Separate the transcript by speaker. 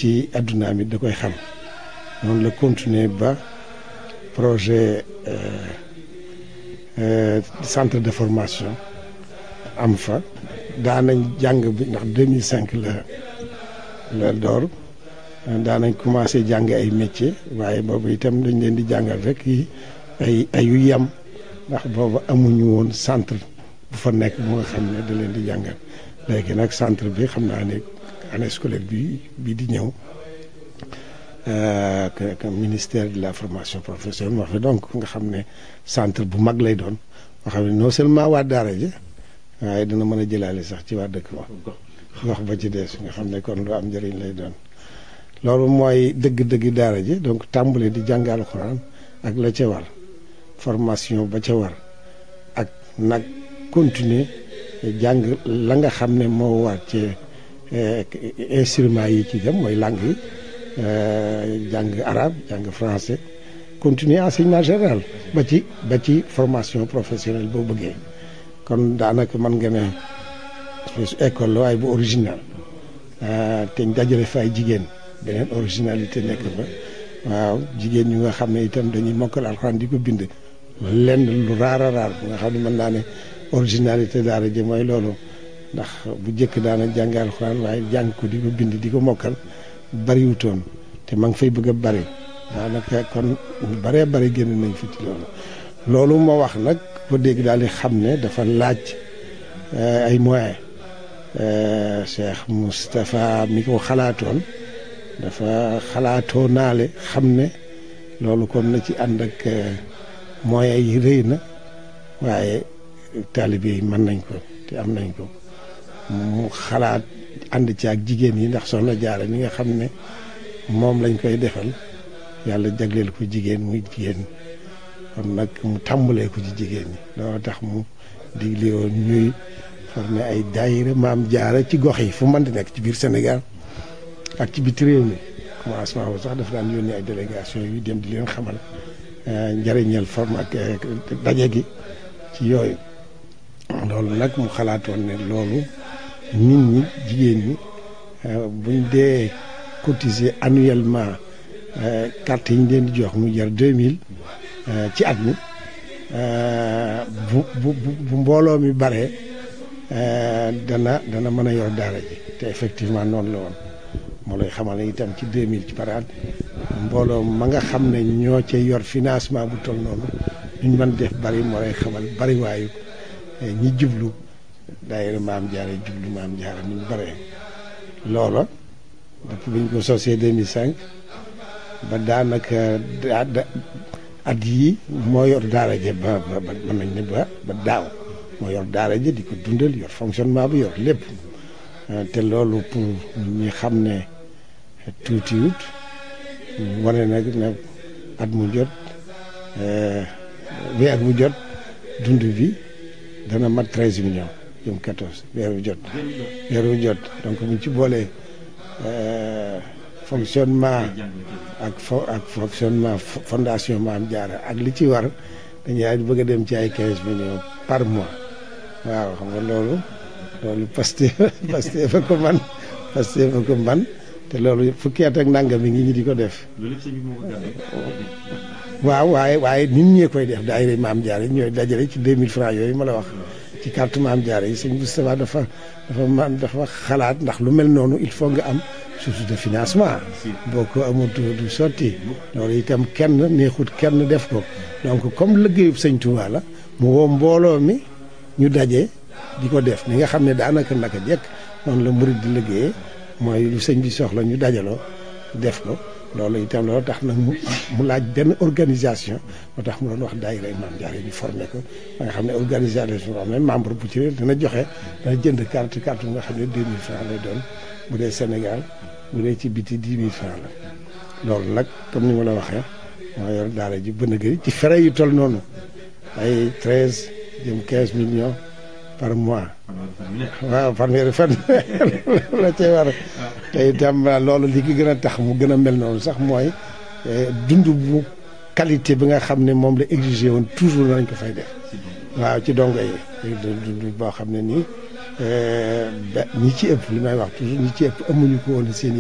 Speaker 1: ci àdduna mi da koy xam noonu la continuer ba projet centre de formation am fa daanañ jàng bi ndax 2005 la door daanañ commencé jàng ay métiers waaye boobu itam dañ leen di jàngal rek yi ay yu yem ndax boobu amuñu woon centre bu fa nekk bu nga xam ne da leen di jàngal léegi nag centre bi xam naa ne année scolaire bi di ñëw que ministère de la formation professionnelle moo fi donc nga xam ne centre bu mag lay doon boo xam ne non seulement waa daara ji waaye dina mën a jëlaale sax ci waa dëkk ba gox ba ci des nga xam ne kon lu am njëriñ lay doon loolu mooy dëgg-dëgg daara ji donc tàmbale di jàng alxuraan ak la ca war formation ba ca war ak nag continuer jàng la nga xam ne moo war ci instruments yi ci dem mooy langue yi jàng arabe jàng français continuer enseignement général ba ci formation professionnelle boo bëggee kon daanaka mën nga ne école la waaye bu original te ñu dajale fa ay jigéen beneen originalité nekk fa waaw jigéen ñi nga xam ne itam dañuy mokkal alxuraan di ko bind lenn lu raar a raar bu nga xam ne mën naa ne originalité daara ji mooy loolu ndax bu njëkk daana jàng alxuraan waaye jàng ko di ko bind di ko mokkal bariwutoon te ma ngi fay bëgg a bari daanaka kon baree bari génn nañ fi ci loolu moo wax nag ko dégg daal di xam ne dafa laaj ay moyens Cheikh Moustapha mi ko xalaatoon dafa xalaatoo naale xam ne loolu kon na ci ànd ak moyens yi rëy na waaye taalibe yi mën nañ ko te am nañ ko mu xalaat ànd ci ak jigéen yi ndax Soxna Jaara mi nga xam ne moom lañ koy defal yàlla jagleel ko jigéen muy jigéen kon nag mu tàmbalee ko ci jigéen ñi loolu tax mu digle woon ñuy former ay daayira Maam Jaara ci gox yi fu mën di nekk ci biir Sénégal ak ci biti réew mi commencement boobu sax dafa daan yónnee ay délégation yu dem di leen xamal njëriñal forme ak daje gi ci yooyu loolu nag mu xalaatoon ne loolu nit ñi jigéen ñi buñ dee cotiser annuellement carte yi ñu leen di jox mu jar 2000 ci at mi bu mbooloo mi bare dana mën a yor daara ji te effectivement noonu la woon moo lay xamal ne itam ci 2000 ci par at mbooloo ma nga xam ne ñoo ca yor financement bu toll noonu ñu mën def bari moo lay xamal bari waayu ñi jublu daayira Maam Jaara jublu Maam Jaara ni ñu bare loola depuis bi ñu ko sosee 2005 ba daanaka at yii moo yor daara ja ba mën nañ ne ba daaw moo yor daara ja di ko dundal yor fonctionnement bi yor lépp te loolu pour ñi xam ne tuutiwut wane nag ne at mu jot weer bu jot dund bi dana mat 13 millions jëm 14 weer bu jot donc buñ ci boolee fonctionnement ak fonctionnement fondation Maam Jaara ak li ci war dañuy bëgg a dem ci ay 15 millions par mois waaw xam nga loolu Pastef fa ko man te loolu fukki at ak nangam mi ngi ñi di ko def waaw waaye nit ñee koy def daayira Maam Jaara ñooy dajale ci 2000 francs yooyu ma la wax ci carte Maam Jaara yi sëñ Moustapha dafa xalaat ndax lu mel noonu il faut nga am source de financement boo ko amul du sotti loolu itam kenn neexut kenn def ko donc comme liggéeyub sëñ Touba la mu woo mbooloo mi ñu daje di ko def ni nga xam ne daanaka naka jekk noonu la murid di liggéeyee mooy lu sëñ bi soxla ñu dajaloo def ko loolu itam loolu tax nag mu laaj benn organisation moo tax mu doon wax daayira Maam Jaara yi ñu formé ko ba nga xam ne organisation boo xam ne membre bu ci ne dana jënd carte bu nga xam ne 2000 francs lay doon bu dee Sénégal bu dee ci biti 10 000 francs la loolu nag comme ni ma la waxee moo yor daara ji bën a gëri ci frais yu toll noonu ay 13 jëm 15 millions par mois waaw fanweeri fan la cay war te itam loolu li ki gën a tax mu gën a mel noonu sax mooy dund bu qualité bi nga xam ne moom la exigé woon toujours nañ ko fay def waaw ci dongo yi dund boo xam ne nii ñi ci ëpp li may wax toujours ñi ci ëpp amuñu ko woon seen